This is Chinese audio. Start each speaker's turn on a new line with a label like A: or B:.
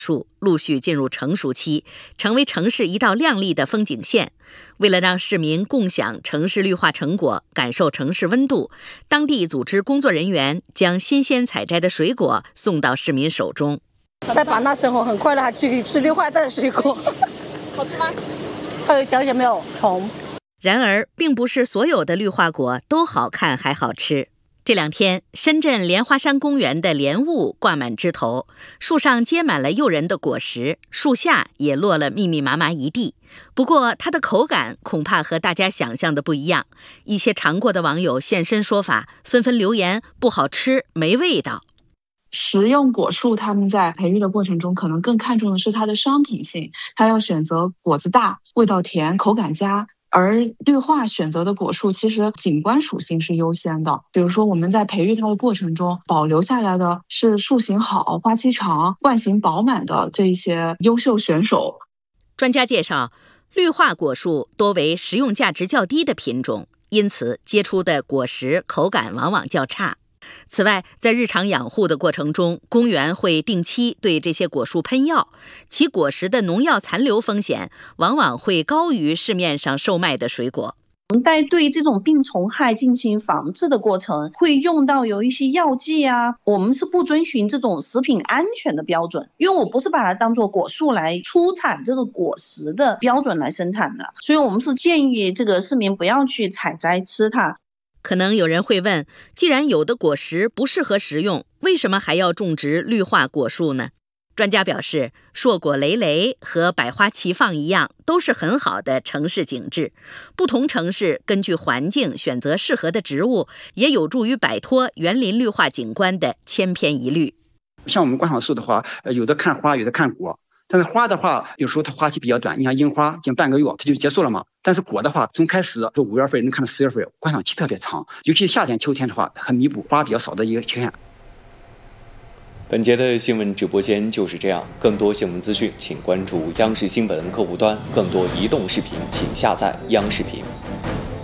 A: 树陆续进入成熟期，成为城市一道亮丽的风景线。为了让市民共享城市绿化成果，感受城市温度，当地组织工作人员将新鲜采摘的水果送到市民手中。
B: 在版纳生活很快乐，还可以吃绿化带的水果，好吃吗？稍微嚼一下没有虫。
A: 然而，并不是所有的绿化果都好看还好吃。这2天，深圳莲花山公园的莲雾挂满枝头，树上结满了诱人的果实，树下也落了密密麻麻一地。不过，它的口感恐怕和大家想象的不一样。一些尝过的网友现身说法，纷纷留言不好吃、没味道。
C: 食用果树他们在培育的过程中，可能更看重的是它的商品性，它要选择果子大、味道甜、口感佳。而绿化选择的果树其实景观属性是优先的，比如说我们在培育它的过程中，保留下来的是树形好、花期长、冠形饱满的这一些优秀选手。
A: 专家介绍，绿化果树多为食用价值较低的品种，因此结出的果实口感往往较差。此外，在日常养护的过程中，公园会定期对这些果树喷药，其果实的农药残留风险往往会高于市面上售卖的水果。
D: 我们在对这种病虫害进行防治的过程，会用到有一些药剂啊，我们是不遵循这种食品安全的标准，因为我不是把它当作果树来出产这个果实的标准来生产的，所以我们是建议这个市民不要去采摘吃它。
A: 可能有人会问，既然有的果实不适合食用，为什么还要种植绿化果树呢？专家表示，硕果累累和百花齐放一样，都是很好的城市景致。不同城市根据环境选择适合的植物，也有助于摆脱园林绿化景观的千篇一律。
E: 像我们观赏树的话，有的看花，有的看果。但是花的话，有时候它花期比较短，你像樱花，近半个月它就结束了嘛。但是果的话，从开始就5月份能看到10月份，观赏期特别长，尤其夏天、秋天的话，很弥补花比较少的一个缺陷。
F: 本节的新闻直播间就是这样，更多新闻资讯，请关注央视新闻客户端，更多移动视频，请下载央视频。